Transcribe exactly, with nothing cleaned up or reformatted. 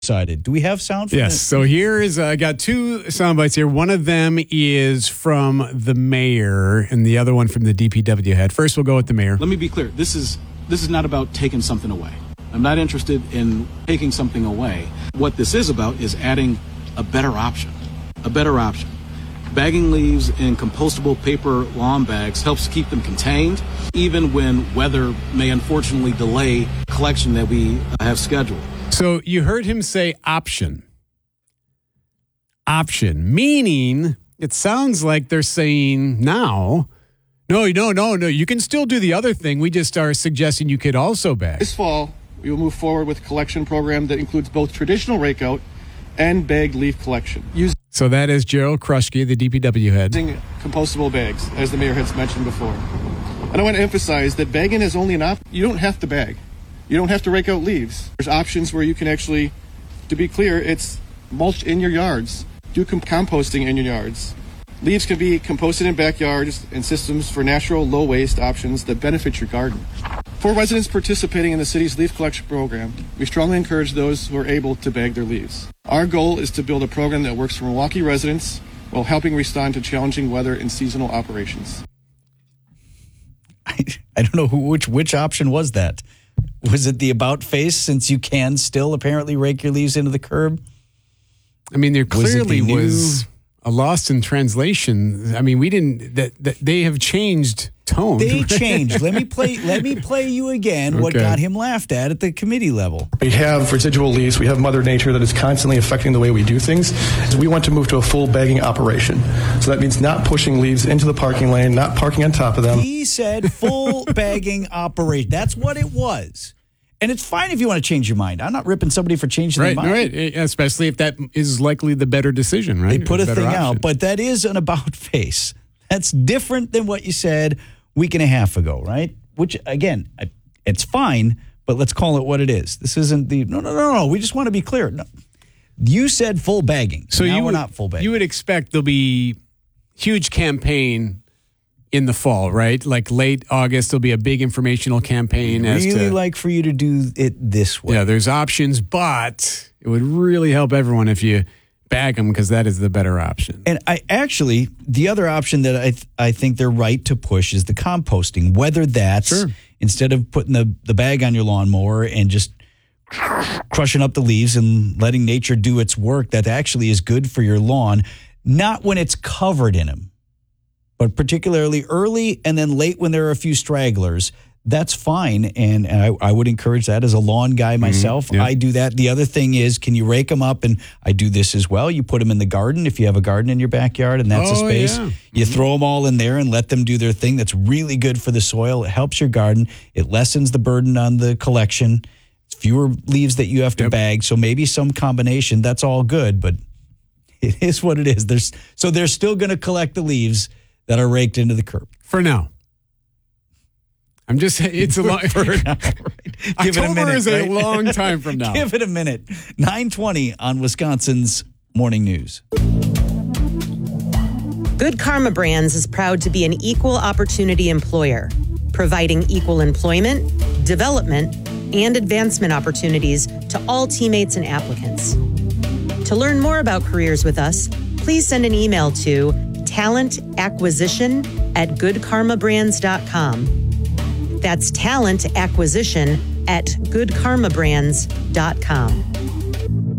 Decided. Do we have sound from Yes. this? So here is, uh, I got two sound bites here. One of them is from the mayor and the other one from the D P W head. First, we'll go with the mayor. Let me be clear. This is this is not about taking something away. I'm not interested in taking something away. What this is about is adding a better option. A better option. Bagging leaves in compostable paper lawn bags helps keep them contained, even when weather may unfortunately delay collection that we have scheduled. So you heard him say option. Option, meaning it sounds like they're saying now, no, no, no, no, you can still do the other thing. We just are suggesting you could also bag. This fall, we will move forward with a collection program that includes both traditional rakeout and bagged leaf collection. Using So that is Gerald Kruschke, the D P W head. compostable bags, as the mayor has mentioned before. And I want to emphasize that bagging is only an option. You don't have to bag. You don't have to rake out leaves. There's options where you can actually, to be clear, it's mulch in your yards. Do com- composting in your yards. Leaves can be composted in backyards and systems for natural low waste options that benefit your garden. For residents participating in the city's leaf collection program, we strongly encourage those who are able to bag their leaves. Our goal is to build a program that works for Milwaukee residents while helping respond to challenging weather and seasonal operations. I, I don't know who, which which option was that. Was it the about face, since you can still apparently rake your leaves into the curb? I mean, there Was it the clearly new- was a loss in translation. I mean, we didn't, that, that they have changed tone. They changed. Let me play Let me play you again what Okay. got him laughed at at the committee level. We have residual leaves. We have Mother Nature that is constantly affecting the way we do things. So we want to move to a full bagging operation. So that means not pushing leaves into the parking lane, not parking on top of them. He said full bagging operation. That's what it was. And it's fine if you want to change your mind. I'm not ripping somebody for changing Right, their mind. right. Especially if that is likely the better decision, right? They put a Better thing option. out, but that is an about face. That's different than what you said a week and a half ago, right? Which, again, I- it's fine, but let's call it what it is. This isn't the, no, no, no, no. We just want to be clear. No. You said full bagging. So now you we're would, not full bagging. You would expect there'll be huge campaign in the fall, right? Like late August, there'll be a big informational campaign as really to like for you to do it this way. yeah. There's options, but it would really help everyone if you bag them because that is the better option. And I actually, the other option that I th- I think they're right to push is the composting. Whether that's Sure. instead of putting the, the bag on your lawnmower and just crushing up the leaves and letting nature do its work, that actually is good for your lawn. Not when it's covered in them, but particularly early and then late when there are a few stragglers. That's fine, and I, I would encourage that as a lawn guy myself. Mm-hmm. Yeah. I do that. The other thing is, can you rake them up? And I do this as well. You put them in the garden if you have a garden in your backyard, and that's a Oh, space. yeah. You Mm-hmm. throw them all in there and let them do their thing. That's really good for the soil. It helps your garden. It lessens the burden on the collection. It's fewer leaves that you have to Yep. bag. So maybe some combination. That's all good, but it is what it is. There's so they're still going to collect the leaves that are raked into the curb. For now. I'm just, it's a long, For now, right? Give it a October minute, is a right? long time from now. Give it a minute. nine twenty on Wisconsin's Morning News. Good Karma Brands is proud to be an equal opportunity employer, providing equal employment, development, and advancement opportunities to all teammates and applicants. To learn more about careers with us, please send an email to talent acquisition at good karma brands dot com. That's talent acquisition at good karma brands dot com.